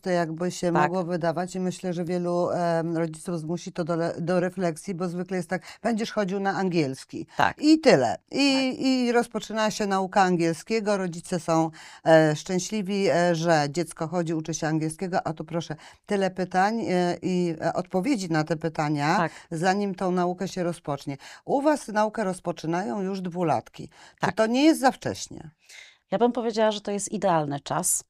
proste, jakby się Tak. mogło wydawać i myślę, że wielu rodziców zmusi to do refleksji, bo zwykle jest tak, będziesz chodził na angielski Tak. i tyle. Tak. I rozpoczyna się nauka angielskiego, rodzice są szczęśliwi, że dziecko chodzi, uczy się angielskiego, a tu proszę, tyle pytań i odpowiedzi na te pytania, Tak. zanim tą naukę się rozpocznie. U was naukę rozpoczynają już dwulatki. Czy Tak. to nie jest za wcześnie? Ja bym powiedziała, że to jest idealny czas.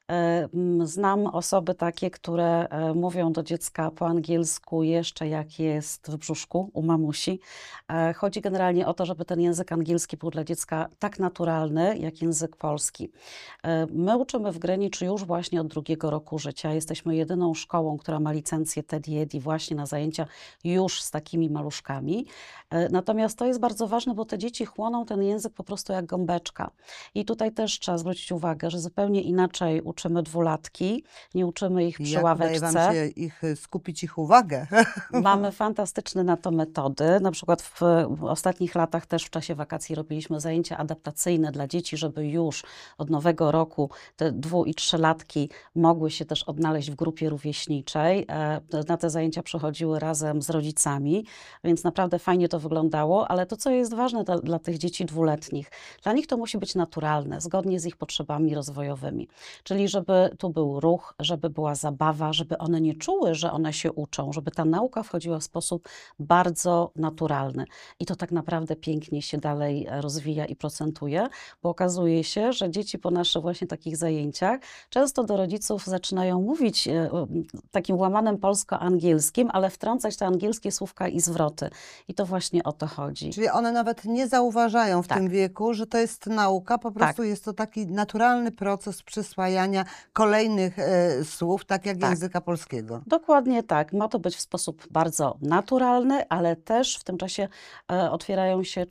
Znam osoby takie, które mówią do dziecka po angielsku jeszcze jak jest w brzuszku u mamusi. Chodzi generalnie o to, żeby ten język angielski był dla dziecka tak naturalny jak język polski. My uczymy w Greenwich już właśnie od 2. roku życia. Jesteśmy jedyną szkołą, która ma licencję TED właśnie na zajęcia już z takimi maluszkami. Natomiast to jest bardzo ważne, bo te dzieci chłoną ten język po prostu jak gąbeczka. I tutaj też trzeba zwrócić uwagę, że zupełnie inaczej uczymy dwulatki, nie uczymy ich przy Jak udaje wam ławeczce. się skupić ich uwagę? Mamy fantastyczne na to metody. Na przykład w ostatnich latach też w czasie wakacji robiliśmy zajęcia adaptacyjne dla dzieci, żeby już od nowego roku te 2- i 3-latki mogły się też odnaleźć w grupie rówieśniczej. Na te zajęcia przychodziły razem z rodzicami, więc naprawdę fajnie to wyglądało, ale to, co jest ważne dla tych dzieci dwuletnich, dla nich to musi być naturalne, zgodnie z ich potrzebami rozwojowymi. Czyli żeby tu był ruch, żeby była zabawa, żeby one nie czuły, że one się uczą, żeby ta nauka wchodziła w sposób bardzo naturalny. I to tak naprawdę pięknie się dalej rozwija i procentuje, bo okazuje się, że dzieci po naszych właśnie takich zajęciach często do rodziców zaczynają mówić takim łamanym polsko-angielskim, ale wtrącać te angielskie słówka i zwroty. I to właśnie o to chodzi. Czyli one nawet nie zauważają w Tak. tym wieku, że to jest nauka, po prostu jest to taki naturalny proces przyswajania kolejnych słów, tak jak Tak. języka polskiego. Dokładnie tak. Ma to być w sposób bardzo naturalny, ale też w tym czasie otwierają się,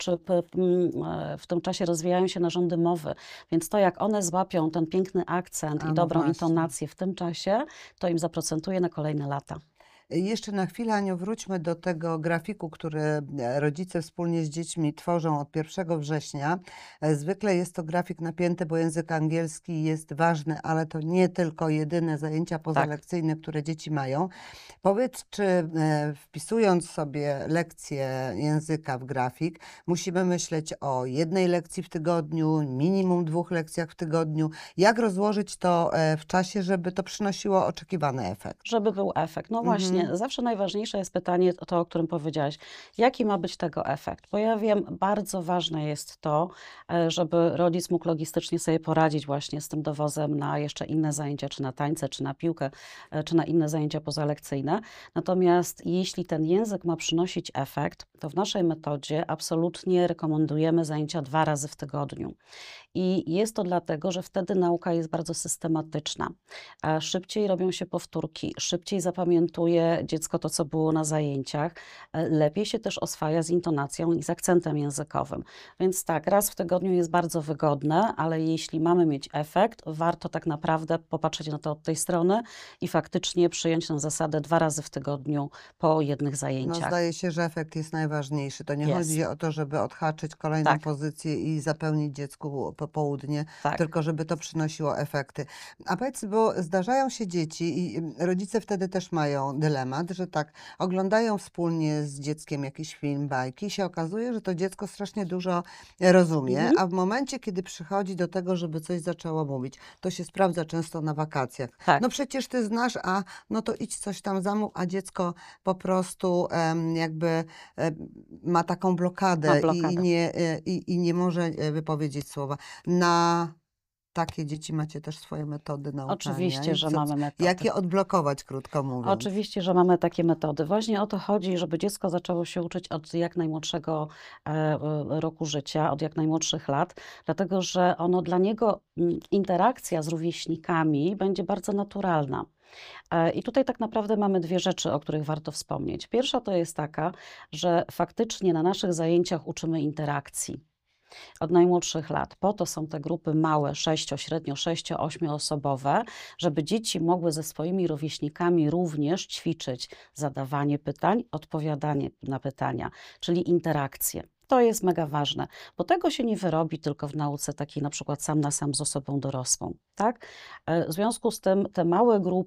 w tym czasie rozwijają się narządy mowy. Więc to, jak one złapią ten piękny akcent A, i no dobrą właśnie. intonację w tym czasie, to im zaprocentuje na kolejne lata. Jeszcze na chwilę, Aniu, wróćmy do tego grafiku, który rodzice wspólnie z dziećmi tworzą od 1 września. Zwykle jest to grafik napięty, bo język angielski jest ważny, ale to nie tylko jedyne zajęcia pozalekcyjne, które dzieci mają. Powiedz, czy wpisując sobie lekcję języka w grafik, musimy myśleć o jednej lekcji w tygodniu, minimum 2 lekcjach w tygodniu. Jak rozłożyć to w czasie, żeby to przynosiło oczekiwany efekt? Żeby był efekt. No właśnie, zawsze najważniejsze jest pytanie, to o którym powiedziałaś, jaki ma być tego efekt? Bo ja wiem, bardzo ważne jest to, żeby rodzic mógł logistycznie sobie poradzić właśnie z tym dowozem na jeszcze inne zajęcia, czy na tańce, czy na piłkę, czy na inne zajęcia pozalekcyjne. Natomiast jeśli ten język ma przynosić efekt, to w naszej metodzie absolutnie rekomendujemy zajęcia 2 razy w tygodniu. I jest to dlatego, że wtedy nauka jest bardzo systematyczna. Szybciej robią się powtórki, szybciej zapamiętuje dziecko to, co było na zajęciach, lepiej się też oswaja z intonacją i z akcentem językowym. Więc tak, raz w tygodniu jest bardzo wygodne, ale jeśli mamy mieć efekt, warto tak naprawdę popatrzeć na to od tej strony i faktycznie przyjąć tę zasadę 2 razy w tygodniu po jednych No, zajęciach. zdaje się, że efekt jest najważniejszy. To nie Jest. chodzi o to, żeby odhaczyć kolejną Tak. pozycję i zapełnić dziecku popołudnie, Tak. tylko żeby to przynosiło efekty. A powiedz, bo zdarzają się dzieci i rodzice wtedy też mają dylemat, że tak, oglądają wspólnie z dzieckiem jakiś film, bajki i się okazuje, że to dziecko strasznie dużo rozumie, a w momencie, kiedy przychodzi do tego, żeby coś zaczęło mówić, to się sprawdza często na wakacjach. Tak. No przecież ty znasz, a no to idź coś tam zamów, a dziecko po prostu jakby ma taką blokadę, Ma blokadę. i nie może wypowiedzieć słowa. Na takie dzieci macie też swoje metody nauczania. Oczywiście, I że mamy metody. Jak je odblokować, krótko mówiąc? Oczywiście, że mamy takie metody. Właśnie o to chodzi, żeby dziecko zaczęło się uczyć od jak najmłodszego roku życia, od jak najmłodszych lat, dlatego że dla niego interakcja z rówieśnikami będzie bardzo naturalna. I tutaj tak naprawdę mamy 2 rzeczy, o których warto wspomnieć. Pierwsza to jest taka, że faktycznie na naszych zajęciach uczymy interakcji. Od najmłodszych lat. Po to są te grupy małe, średnio 6-8-osobowe, żeby dzieci mogły ze swoimi rówieśnikami również ćwiczyć zadawanie pytań, odpowiadanie na pytania, czyli interakcje. To jest mega ważne, bo tego się nie wyrobi tylko w nauce takiej na przykład sam na sam z osobą dorosłą, tak? W związku z tym te małe grupy